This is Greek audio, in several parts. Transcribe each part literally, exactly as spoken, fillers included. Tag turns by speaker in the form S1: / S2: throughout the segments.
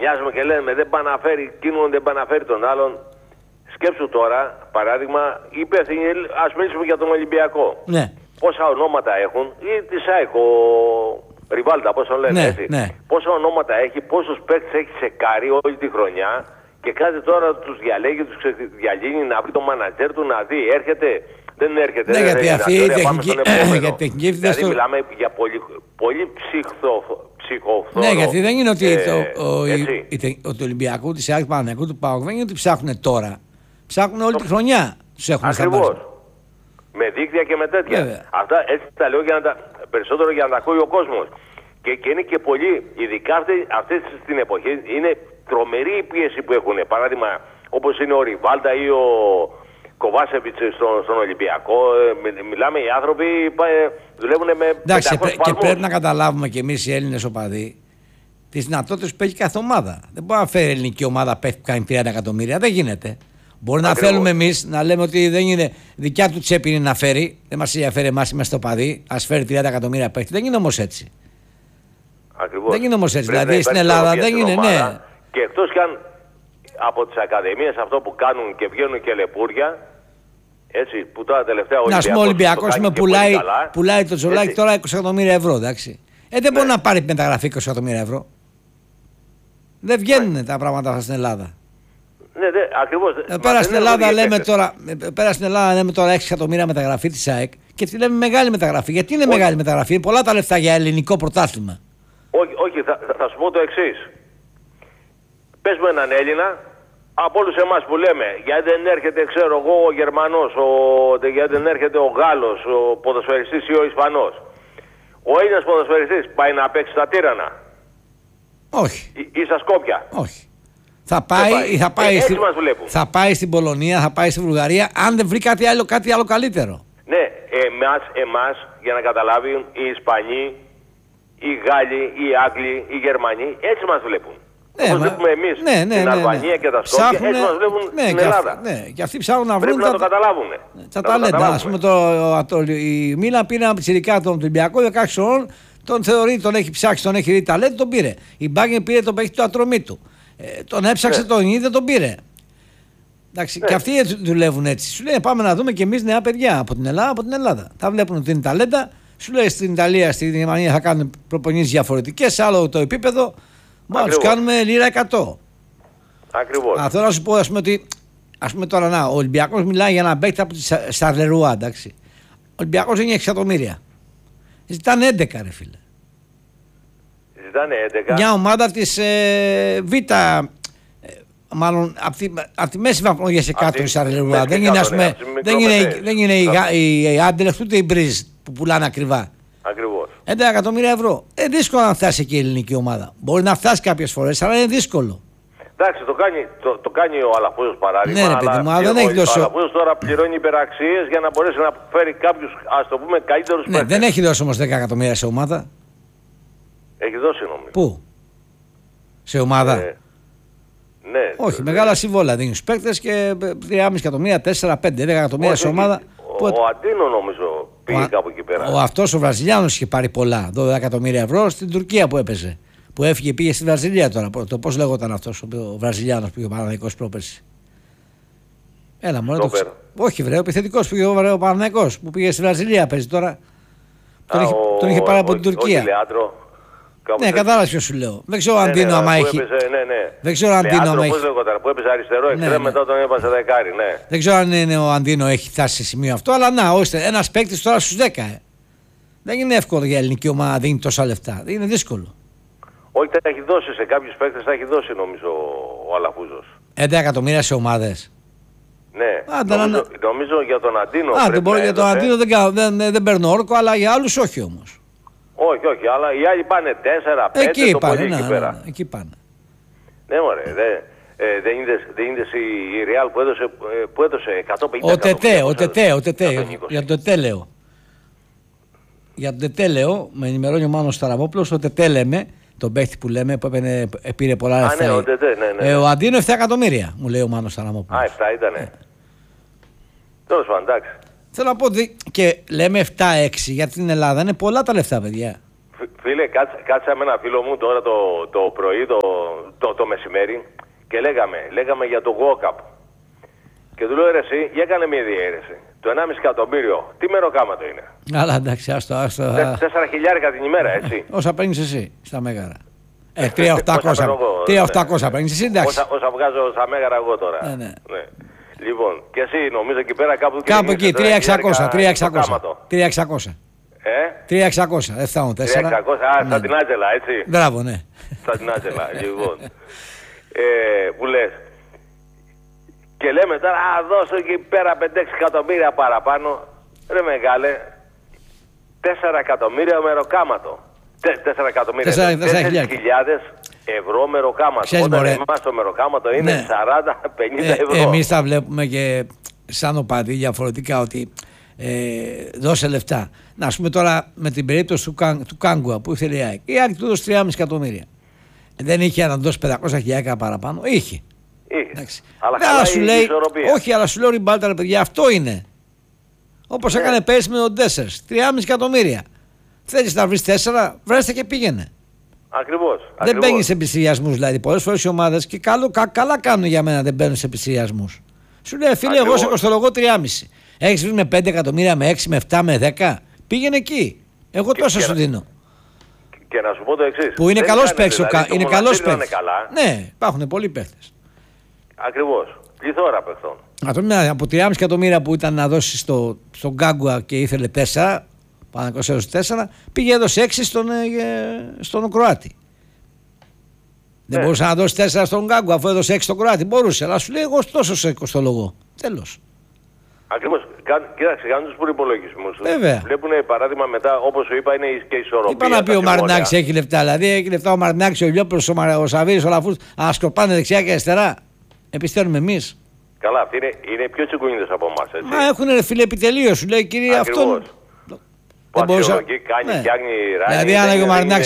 S1: γκρινιάζουμε και λέμε δεν πάει να φέρει εκείνον, δεν πάει να φέρει τον άλλον. Σκέψου τώρα, παράδειγμα, υπεύθυνοι, ας μιλήσουμε για τον Ολυμπιακό.
S2: Ναι.
S1: Πόσα ονόματα έχουν, ή τη ΣΑΕΚ, ο Ριβάλτα, πώς τον λένε,
S2: ναι,
S1: έτσι.
S2: Ναι.
S1: Πόσα ονόματα έχει, πόσους παίκτες έχει σεκάρει όλη τη χρονιά και κάθε τώρα τους διαλέγει, τους διαλύνει να βρει τον μάνατζέρ του, να δει, έρχεται, δεν έρχεται.
S2: Ναι,
S1: δεν
S2: γιατί
S1: έρχεται,
S2: αυτή η τεχνική, για τεχνική
S1: δηλαδή στο... μιλάμε για πολύ, πολύ ψυχθο, ψυχοφθόρο.
S2: Ναι, γιατί δεν είναι ότι
S1: ε,
S2: το, ο, η, η, ο, του Ολυμπιακού, της ΣΑΕΚ, Παναθηναϊκού, του ΠΑΟΚ, δεν είναι ότι ψάχνουν τώρα. Ψάχνουν όλη τη χρονιά. Τους έχουν
S1: ακριβώς. Με δίκτυα και με τέτοια.
S2: Βέβαια.
S1: Αυτά έτσι τα λέω για να τα, περισσότερο για να τα ακούει ο κόσμος. Και, και είναι και πολύ, ειδικά αυτή, αυτή στην εποχή, είναι τρομερή η πίεση που έχουν. Παράδειγμα, όπως είναι ο Ριβάλτα ή ο Κοβάσεβιτς στον, στον Ολυμπιακό. Ε, μιλάμε, οι άνθρωποι ε, δουλεύουν με.
S2: Εντάξει, πρέ, και πρέπει να καταλάβουμε κι εμείς οι Έλληνες οπαδοί τις δυνατότητες που έχει κάθε ομάδα. Δεν μπορεί να φέρει η ελληνική ομάδα που κάνει τριάντα εκατομμύρια. Δεν γίνεται. Μπορεί να
S1: ακριβώς.
S2: θέλουμε εμείς να λέμε ότι δεν είναι δικιά του τσέπη είναι να φέρει. Δεν μας ενδιαφέρει εμάς, είμαστε οπαδοί. Ας φέρει τριάντα εκατομμύρια παίχτη. Δεν είναι όμως έτσι.
S1: Ακριβώς.
S2: Δεν είναι όμως έτσι.
S1: Πρέπει
S2: δηλαδή στην Ελλάδα δεν είναι, ναι.
S1: Και εκτός κι αν από τις ακαδημίες αυτό που κάνουν και βγαίνουν και λεπούρια, έτσι, που τώρα τελευταία ο
S2: Ολυμπιακός. Να πούμε Ολυμπιακός με πουλάει, πουλάει το Τζολάκι τώρα είκοσι εκατομμύρια ευρώ, εντάξει. Ε, δεν ναι. μπορεί να πάρει μεταγραφή είκοσι εκατομμύρια ευρώ. Δεν βγαίνουν ναι. τα πράγματα αυτά στην Ελλάδα.
S1: Ναι, δε, ακριβώς.
S2: Ε, πέρα, στην Ελλάδα λέμε τώρα, πέρα στην Ελλάδα λέμε τώρα έξι εκατομμύρια μεταγραφή της ΑΕΚ και τη λέμε μεγάλη μεταγραφή. Γιατί είναι όχι. μεγάλη μεταγραφή, είναι πολλά τα λεφτά για ελληνικό πρωτάθλημα.
S1: Όχι, όχι θα, θα σου πω το εξής. Πες με έναν Έλληνα, από όλους εμάς που λέμε, γιατί δεν έρχεται, ξέρω εγώ, ο Γερμανός, ο, γιατί δεν έρχεται ο Γάλλος, ο ποδοσφαιριστής ή ο Ισπανός. Ο Έλληνας ποδοσφαιριστής πάει να παίξει στα Τύρανα.
S2: Όχι.
S1: Ή, ή στα Σκόπια.
S2: Όχι. Θα πάει, πάει. Θα, πάει
S1: ε,
S2: στη, θα πάει στην Πολωνία, θα πάει στη Βουλγαρία, αν δεν βρει κάτι άλλο, κάτι άλλο καλύτερο.
S1: Ναι, εμάς, εμάς, για να καταλάβουν, οι Ισπανοί, οι Γάλλοι, οι Άγγλοι, οι Γερμανοί, έτσι μας βλέπουν. Ναι, όπως βλέπουμε εμείς
S2: ναι, ναι,
S1: στην
S2: ναι,
S1: Αλβανία
S2: ναι.
S1: και τα Σκόπια,
S2: Ψάχνουν,
S1: έτσι μας βλέπουν
S2: ναι,
S1: στην
S2: και
S1: Ελλάδα.
S2: αυτοί, ναι, και αυτοί ψάχνουν να βρουν.
S1: Πρέπει να το καταλάβουν.
S2: Τα ταλέντα. Ας πούμε, το, το, η Μίλαν πήρε ένα πιτσιρικά τον Ολυμπιακό δεκαέξι χρονών, τον θεωρεί, τον έχει ψάξει, τον έχει δει ταλέντο, τον πήρε. Η Μπάγκεν πήρε τον παίχτη του ατρωμί του. Ε, τον έψαξε, ναι. τον είδε, τον πήρε. Εντάξει, ναι. Και αυτοί δουλεύουν έτσι. Σου λέει πάμε να δούμε και εμείς νέα παιδιά από την Ελλάδα. Από την Ελλάδα. Θα βλέπουν ότι είναι ταλέντα. Σου λέει στην Ιταλία, στην Γερμανία θα κάνουν προπονήσεις διαφορετικές, άλλο το επίπεδο. Μα τους κάνουμε λίρα εκατό.
S1: Ακριβώς.
S2: Αυτό να σου πω, ας πούμε, ότι ας πούμε τώρα να, ο Ολυμπιακός μιλάει για ένα παίκτη από τη Σταρλερουά, εντάξει. Ο Ολυμπιακός είναι έξι εκατομμύρια. Ζητάνε έντεκα, ρε φίλε.
S1: Ζητάνε έντεκα.
S2: Μια ομάδα της ε, Β, ε, μάλλον από τη, απ τη μέση βαθμολογία σε κάτω η Σταρλερουά. Δεν είναι, ας πούμε, δεν είναι, δεν είναι η Άντελεχτ ούτε η Μπρίζ που πουλάνε ακριβά.
S1: Ακριβώς.
S2: έντεκα εκατομμύρια ευρώ. Είναι δύσκολο να φτάσει εκεί η ελληνική ομάδα. Μπορεί να φτάσει κάποιες φορές, αλλά είναι δύσκολο.
S1: Εντάξει, το κάνει, το, το κάνει ο Αλαφούζος παράδειγμα.
S2: Ναι, ρε παιδί μου, αλλά δεν έχει δώσει.
S1: Ο Αλαφούζος τώρα πληρώνει υπεραξίες για να μπορέσει να φέρει κάποιους, ας το πούμε, καλύτερους
S2: ναι, παίκτες. Δεν έχει δώσει όμως δέκα εκατομμύρια σε ομάδα.
S1: Έχει δώσει νομίζω.
S2: Πού? Σε ομάδα.
S1: Ε, ναι.
S2: Όχι,
S1: ε,
S2: μεγάλα συμβόλαια δίνει στους παίκτες και τρία εκατομμύρια, τέσσερα, πέντε, δέκα εκατομμύρια σε ομάδα.
S1: Ο, που... ο Αντίνο νομίζω πήγε ο, κάπου εκεί πέρα.
S2: Ο αυτός ο Βραζιλιάνος είχε πάρει πολλά, δώδεκα εκατομμύρια ευρώ στην Τουρκία που έπαιζε. Που έφυγε, πήγε στη Βραζιλία τώρα. Το πώς λέγονταν αυτός ο Βραζιλιάνος που πήγε ο Παναθηναϊκός πρόπερση. Έλα, μόνο το ξέρω. Όχι, βρε, ο επιθετικός πήγε ο Παναθηναϊκός που πήγε στη Βραζιλία, παίζει τώρα. Α, τον, ο, είχε, τον είχε πάρει ο, από την Τουρκία.
S1: Ο Λεάντρο,
S2: ναι, κατάλαβες ποιο σου λέω. Δεν ξέρω αν
S1: ναι,
S2: Αντίνο
S1: ναι,
S2: άμα έχει.
S1: Έπαιζε, ναι, ναι.
S2: Δεν ξέρω αν Αντίνο άμα έχει.
S1: Πώς λέγονταν, που έπαιζε αριστερό, εξτρέμ, ναι, ναι. Μετά τον έπασε δεκάρι, ναι.
S2: Δεν ξέρω αν είναι ο Αντίνο έχει φτάσει σε σημείο αυτό, αλλά να, ώστε ένας παίκτης τώρα στους δέκα. Ε. Δεν είναι εύκολο για ελληνική ομάδα να δίνει τόσα λεφτά. Είναι δύσκολο.
S1: Όχι, τα έχει δώσει σε κάποιους παίκτες, τα έχει δώσει νομίζω ο Αλαφούζος.
S2: έντεκα εκατομμύρια σε ομάδες.
S1: Ναι,
S2: Άντε,
S1: νομίζω,
S2: να...
S1: νομίζω για τον Αντίνο.
S2: Α, δεν μπορώ, για τον Αντίνο δεν, δεν, δεν, δεν παίρνω όρκο, αλλά για άλλους όχι όμως.
S1: Όχι, όχι, αλλά οι άλλοι πάνε τέσσερα, πέντε,
S2: εκεί
S1: το
S2: πάνε,
S1: πολύ
S2: ναι,
S1: εκεί
S2: ναι,
S1: πέρα.
S2: Ναι, εκεί πάνε.
S1: Ναι, μωρέ, δε, ε, δεν είδες η, η Real που έδωσε, που έδωσε εκατόν πενήντα.
S2: Ο Τετέ, ο Τετέ, ο Τετέ, για το Τετέ λέω. Για το Τετέ λέω, με ενημερώνει ο Μάνος Σταραμόπουλος, ο Τετέ λέμε, τον παίχτη που λέμε, που έπαινε, πήρε πολλά λεφτά.
S1: Α, ναι, ο Τετέ, ναι, ναι.
S2: Ε, ο Αντίνο επτά εκατομμύρια, μου λέει ο Μάνος Σταραμόπουλος.
S1: Α, επτά ήτανε. Ε. Τέλος πάντων, εντάξει.
S2: Θέλω να πω ότι και λέμε επτά έξι για την Ελλάδα, είναι πολλά τα λεφτά, παιδιά.
S1: Φίλε, κάτσα, κάτσα με ένα φίλο μου τώρα το, το πρωί, το, το, το μεσημέρι και λέγαμε, λέγαμε για το Walkup. Και του λέω ρε εσύ, για κάνε μια διαίρεση. Το ενάμιση εκατομμύριο, τι μεροκάματο είναι?
S2: Αλλά εντάξει, άστο, άστο.
S1: Τέσσερα χιλιάρικα την ημέρα, έτσι.
S2: Όσα παίρνεις εσύ στα Μέγαρα. Ε, τρία οχτακόσια παίρνεις εσύ, εντάξει.
S1: Όσα, όσα βγάζω στα Μέγαρα εγώ τώρα.
S2: Ναι, ναι.
S1: Ναι. Λοιπόν, και εσύ νομίζω εκεί πέρα κάπου...
S2: Κάπου εκεί, τρία εξακόσια. τρία εξακόσια.
S1: Ε?
S2: τρία εξακόσια, δεν φτάνουν τέσσερα.
S1: τρία εξακόσια, α,
S2: ναι.
S1: Σαν την Άτζελα, έτσι.
S2: Μπράβο, ναι.
S1: Σαν την Άτζελα, λοιπόν. Ε, που λες. Και λέμε τώρα, α, δώσω εκεί πέρα πέντε έξι εκατομμύρια παραπάνω. Ρε μεγάλε, τέσσερα εκατομμύρια μεροκάματο. τέσσερα εκατομμύρια, τέσσερις χιλιάδες ευρώ μεροκάματο.
S2: Ξέρεις,
S1: Όταν
S2: μωρέ,
S1: εμάς το μεροκάματο είναι
S2: ναι.
S1: σαράντα με πενήντα
S2: ε,
S1: ευρώ.
S2: Εμείς τα βλέπουμε και σαν οπαδοί διαφορετικά ότι ε, δώσε λεφτά. Να ας πούμε τώρα με την περίπτωση του, Καν, του Κάγκουα που ήθελε η ΑΕΚ. Η ΑΕΚ του δώσε τρία κόμμα πέντε εκατομμύρια. Δεν είχε να δώσει πεντακόσια χιλιάδες παραπάνω. Είχε.
S1: Είχε. Αλλά
S2: αλλά σου λέει,
S1: ισορροπία.
S2: όχι, αλλά σου λέω Ριμπάλτα, ρε παιδιά, αυτό είναι. Όπως ναι. έκανε πέρσι με τον Τέσσερς. τρία κόμμα πέντε εκατομμύρια. Θέλεις να βρεις τέσσερα, βρέστε και πήγαινε.
S1: Ακριβώς.
S2: Δεν μπαίνεις σε πληστηριασμούς δηλαδή. Πολλές φορές οι ομάδες και καλό, κα, καλά κάνουν για μένα δεν μπαίνουν σε πληστηριασμούς. Σου λέει φίλε, ακριβώς. Εγώ σε κοστολογώ τρία κόμμα πέντε. Έχεις βρει με πέντε εκατομμύρια, με έξι, με επτά, με δέκα. Πήγαινε εκεί. Εγώ και, τόσα και σου δίνω.
S1: Και να σου πω το εξής.
S2: Που είναι καλός παίκτης. Δηλαδή, είναι καλός παίκτης. Ναι, υπάρχουν πολλοί παίκτες.
S1: Ακριβώς. Πληθώρα παιχτών.
S2: Από τρία κόμμα πέντε εκατομμύρια που ήταν να δώσει στο, στον Γκάγκουα και ήθελε τέσσερα, Παναθηναϊκός έδωσε τέσσερα, πήγε έδωσε έξι στον, ε, στον Κροάτη. Ναι. Δεν μπορούσε να δώσει τέσσερα στον Γκάγκουα αφού έδωσε έξι στον Κροάτη. Μπορούσε, αλλά σου λέει εγώ τόσο σε κοστολογώ. Τέλος.
S1: Ακριβώς. Κοίταξε, κάνουν τους προϋπολογισμούς.
S2: Βέβαια.
S1: Βλέπουν παράδειγμα μετά, όπως σου είπα, είναι και ισορροπία.
S2: Τι πάει να πει ο Μαρινάκης έχει λεφτά. Δηλαδή έχει λεφτά ο Μαρινάκης, ο Λιόπουλος, ο, ο Σαββίδης, ο Λαφούς. Α σκορπάνε δεξιά και αριστερά. Επιστέλνουμε εμείς.
S1: Καλά, αυτοί είναι, είναι πιο τσιγκούνιδες από εμάς. Έτσι.
S2: Μα έχουν φίλε επιτελείο, σου λέει κύριε αυτό.
S1: Δεν μπορούσα. Κάνει, ναι. Φτιάχνει ράνι.
S2: Δηλαδή, αν έλεγε ο Μαρινάκης,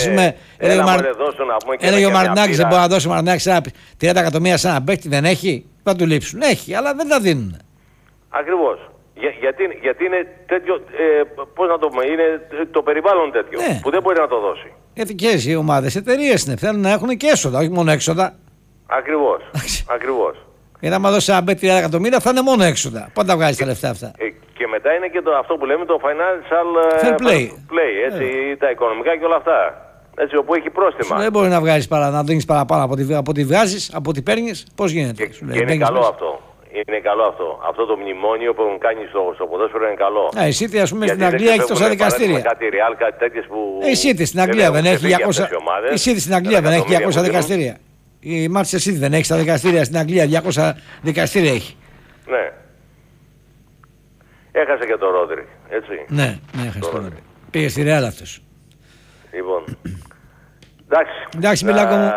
S2: έλεγε ο Μαρινάκης, δεν μπορεί να δώσει ο Μαρινάκης τριάντα εκατομμύρια σε ένα παίκτη, δεν έχει. Θα του λείψουν. Έχει, αλλά δεν τα δίνουν.
S1: Ακριβώς. Για, γιατί, γιατί είναι τέτοιο, ε, πώς να το πούμε, είναι το περιβάλλον τέτοιο, ναι. Που δεν μπορεί να το δώσει.
S2: Γιατί και οι ομάδες, εταιρείες είναι, θέλουν να έχουν και έσοδα, όχι μόνο έξοδα.
S1: Ακριβώς. Ακριβώς.
S2: Γιατί άμα δώσει ένα μπέτ τριάντα εκατομμύρια θα είναι μόνο έξοδα. Πότε τα βγάζει τα λεφτά αυτά.
S1: Ε, και μετά είναι και το, αυτό που λέμε το financial
S2: fair play,
S1: play έτσι, yeah. Τα οικονομικά και όλα αυτά. Έτσι, όπου έχει πρόστιμα.
S2: Δεν μπορεί να βγάζεις παρά, να δίνεις παραπάνω από ό,τι, από ό,τι βγάζεις, από ό,τι παίρνεις. Πώς γίνεται.
S1: Και, λέει, και είναι καλό μέσα. Αυτό. Είναι καλό αυτό. Αυτό το μνημόνιο που έχουν κάνει στο, στο ποδόσφαιρο είναι καλό.
S2: Α, η City, ας πούμε, στην Αγγλία έχει τόσα δικαστήρια.
S1: Κάτι Real, κάτι τέτοιες που.
S2: Η City στην Αγγλία δεν έχει διακόσια. Η City στην Αγγλία δεν έχει διακόσια δικαστήρια. Η Manchester City δεν έχει στα δικαστήρια στην Αγγλία, διακόσια δικαστήρια έχει.
S1: Ναι. Έχασε και το Ρόντρι, έτσι.
S2: Ναι, ναι, έχασε το Ρόντρι. Πήγε στη Real αυτός.
S1: Λοιπόν. Εντάξει.
S2: Εντάξει, Μιλάκο μου.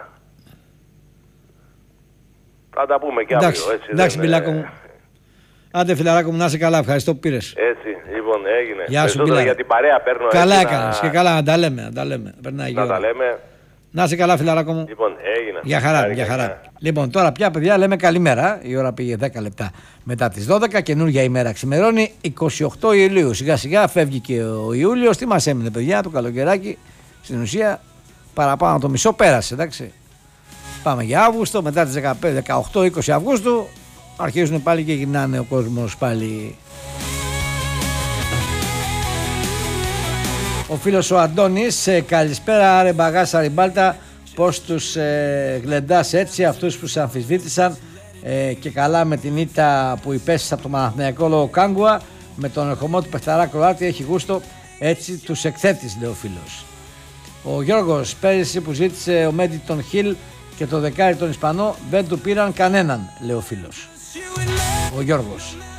S1: Θα τα πούμε και αύριο, έτσι.
S2: Εντάξει, Μιλάκο μου. Άντε φιλαράκο μου, να είσαι καλά, ευχαριστώ που πήρες.
S1: Έτσι, λοιπόν, έγινε.
S2: Γεια σου, Μιλάκο.
S1: Για την παρέα παίρνω.
S2: Καλά έκανες και καλά, να τα λέμε, να τα λέμε. Περνάει
S1: να τα λέμε.
S2: Να είσαι καλά, φιλαράκο μου.
S1: Λοιπόν, έγινε.
S2: Για χαρά, για χαρά. Λοιπόν, τώρα πια, παιδιά, λέμε καλημέρα. Η ώρα πήγε δέκα λεπτά μετά τις δώδεκα. Καινούργια ημέρα ξημερώνει. είκοσι οκτώ Ιουλίου. Σιγά σιγά φεύγει και ο Ιούλιος. Τι μας έμεινε, παιδιά, το καλοκαιράκι. Στην ουσία, παραπάνω το μισό πέρασε, εντάξει. Πάμε για Αύγουστο. Μετά τις δεκαπέντε, δεκαοκτώ, είκοσι Αυγούστου αρχίζουν πάλι και γυρνάνε ο κόσμος πάλι. Ο φίλος ο Αντώνης, ε, καλησπέρα ρε Μπαγάσα Ριμπάλτα, πως τους ε, γλεντάς έτσι αυτούς που σε αμφισβήτησαν ε, και καλά με την ήττα που υπέστησε από το Παναθηναϊκό λόγω Κάγκουα, με τον ερχομό του παιχταρά Κροάτη έχει γούστο, έτσι τους εκθέτεις, λέει ο φίλος. Ο Γιώργος, πέρυσι που ζήτησε ο Μέντι τον Χιλ και το δεκάρι τον Ισπανό δεν του πήραν κανέναν, λέει ο φίλος. Ο Γιώργος.